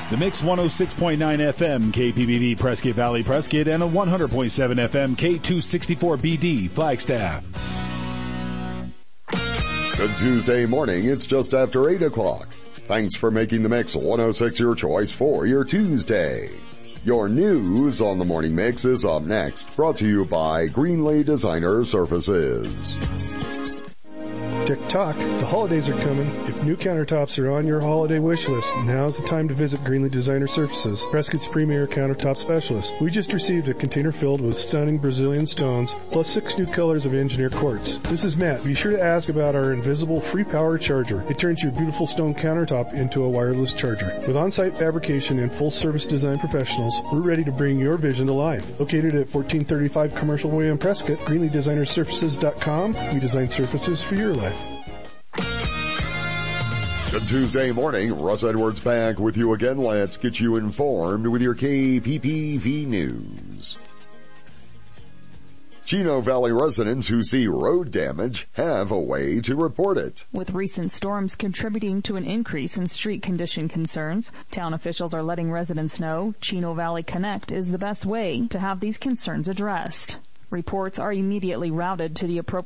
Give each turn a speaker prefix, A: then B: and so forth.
A: The Mix 106.9 FM KPBB Prescott Valley Prescott and a 100.7 FM K264BD Flagstaff.
B: Good Tuesday morning. It's just after 8 o'clock. Thanks for making the Mix 106 your choice for your Tuesday. Your news on the Morning Mix is up next, brought to you by Greenlee Designer Services.
C: Tick-tock, the holidays are coming. If new countertops are on your holiday wish list, now's the time to visit Greenlee Designer Surfaces, Prescott's premier countertop specialist. We just received a container filled with stunning Brazilian stones, plus 6 new colors of engineered quartz. This is Matt. Be sure to ask about our invisible free power charger. It turns your beautiful stone countertop into a wireless charger. With on-site fabrication and full-service design professionals, we're ready to bring your vision to life. Located at 1435 Commercial Way in Prescott, GreenleeDesignerSurfaces.com. We design surfaces for your life.
B: Good Tuesday morning. Russ Edwards back with you again. Let's get you informed with your KPPV news. Chino Valley residents who see road damage have a way to report it.
D: With recent storms contributing to an increase in street condition concerns, town officials are letting residents know Chino Valley Connect is the best way to have these concerns addressed. Reports are immediately routed to the appropriate